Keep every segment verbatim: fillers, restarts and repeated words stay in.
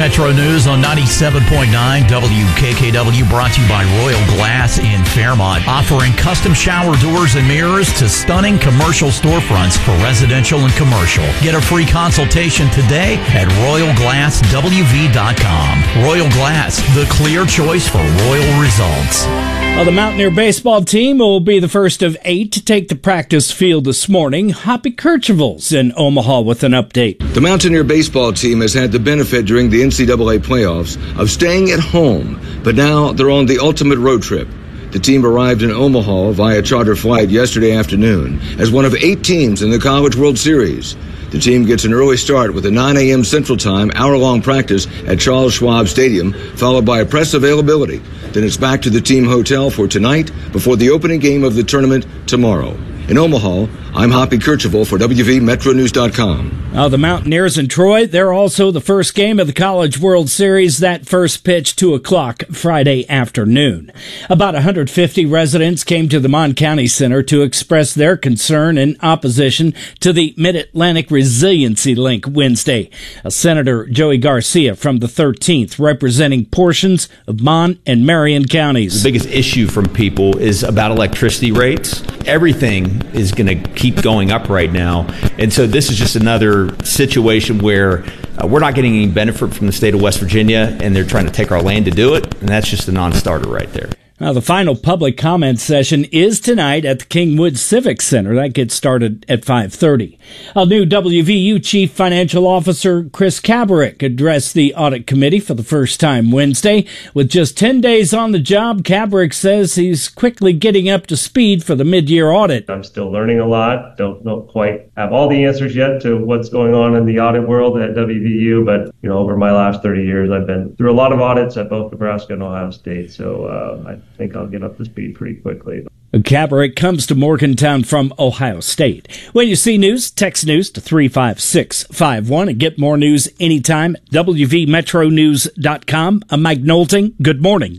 Metro News on ninety-seven point nine W K K W, brought to you by Royal Glass in Fairmont, offering custom shower doors and mirrors to stunning commercial storefronts for residential and commercial. Get a free consultation today at royal glass w v dot com. Royal Glass, the clear choice for royal results. Well, the Mountaineer baseball team will be the first of eight to take the practice field this morning. Hoppy Kercheval's in Omaha with an update. The Mountaineer baseball team has had the benefit during the N C double A playoffs of staying at home, but now they're on the ultimate road trip. The team arrived in Omaha via charter flight yesterday afternoon as one of eight teams in the College World Series. The team gets an early start with a nine a.m. Central Time hour-long practice at Charles Schwab Stadium, followed by a press availability. Then it's back to the team hotel for tonight before the opening game of the tournament tomorrow. In Omaha, I'm Hoppy Kercheval for W V Metro News dot com. Now, the Mountaineers in Troy, they're also the first game of the College World Series. That first pitch, two o'clock Friday afternoon. About one hundred fifty residents came to the Mon County Center to express their concern in opposition to the Mid-Atlantic Resiliency Link Wednesday. Uh, Senator Joey Garcia from the thirteenth, representing portions of Mon and Marion counties. The biggest issue from people is about electricity rates. Everything is going to keep going up right now. And so this is just another situation where uh, we're not getting any benefit from the state of West Virginia, and they're trying to take our land to do it. And that's just a non-starter right there. Now, the final public comment session is tonight at the Kingwood Civic Center. That gets started at five thirty. A new W V U Chief Financial Officer Chris Kabarick addressed the audit committee for the first time Wednesday. With just ten days on the job, Kabarick says he's quickly getting up to speed for the mid-year audit. I'm still learning a lot. Don't, don't quite have all the answers yet to what's going on in the audit world at W V U, but you know, over my last thirty years, I've been through a lot of audits at both Nebraska and Ohio State, so uh, I I think I'll get up to speed pretty quickly. Kabarick comes to Morgantown from Ohio State. When you see news, text news to three five six five one and get more news anytime. W V Metro News dot com. I'm Mike Knowlton. Good morning.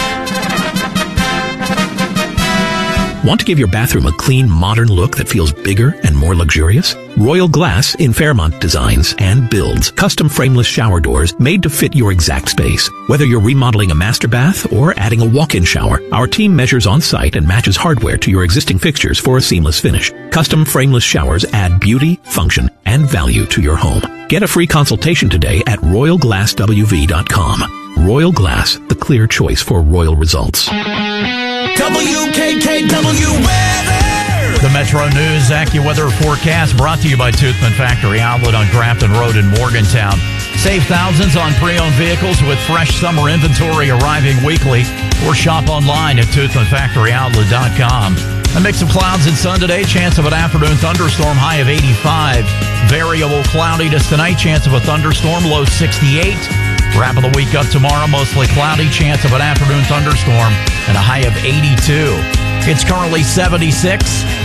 Want to give your bathroom a clean, modern look that feels bigger and more luxurious? Royal Glass in Fairmont designs and builds custom frameless shower doors made to fit your exact space. Whether you're remodeling a master bath or adding a walk-in shower, our team measures on site and matches hardware to your existing fixtures for a seamless finish. Custom frameless showers add beauty, function, and value to your home. Get a free consultation today at royal glass w v dot com. Royal Glass, the clear choice for royal results. W K K W weather. The Metro News AccuWeather forecast brought to you by Toothman Factory Outlet on Grafton Road in Morgantown. Save thousands on pre-owned vehicles with fresh summer inventory arriving weekly, or shop online at toothman factory outlet dot com. A mix of clouds and sun today, chance of an afternoon thunderstorm, high of eighty-five. Variable cloudiness tonight, chance of a thunderstorm, low sixty-eight. Wrapping the week up tomorrow, mostly cloudy, chance of an afternoon thunderstorm, and a high of eighty-two. It's currently seventy-six.